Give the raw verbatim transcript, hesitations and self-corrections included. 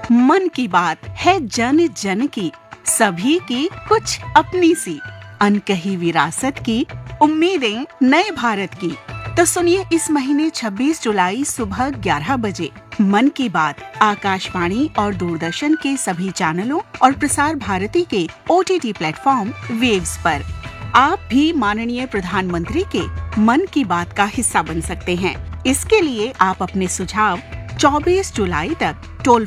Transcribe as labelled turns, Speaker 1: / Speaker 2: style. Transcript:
Speaker 1: मन की बात है जन जन की, सभी की कुछ अपनी सी, अनकही विरासत की, उम्मीदें नए भारत की। तो सुनिए इस महीने छब्बीस जुलाई सुबह ग्यारह बजे मन की बात आकाशवाणी और दूरदर्शन के सभी चैनलों और प्रसार भारती के O T T platform waves पर। आप भी माननीय प्रधानमंत्री के मन की बात का हिस्सा बन सकते हैं। इसके लिए आप अपने सुझाव चौबीस जुलाई तक